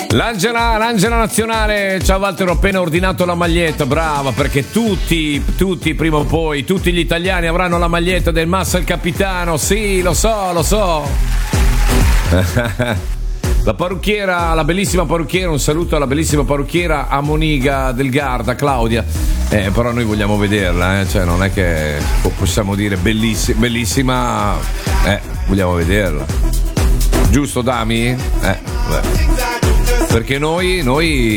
L'Angela nazionale, ciao Walter, ho appena ordinato la maglietta, brava, perché tutti prima o poi, tutti gli italiani avranno la maglietta del Massa il Capitano, sì, lo so. La parrucchiera, la bellissima parrucchiera, un saluto alla bellissima parrucchiera a Moniga del Garda, Claudia, però noi vogliamo vederla, cioè non è che possiamo dire bellissima, vogliamo vederla, giusto Dami? Perché noi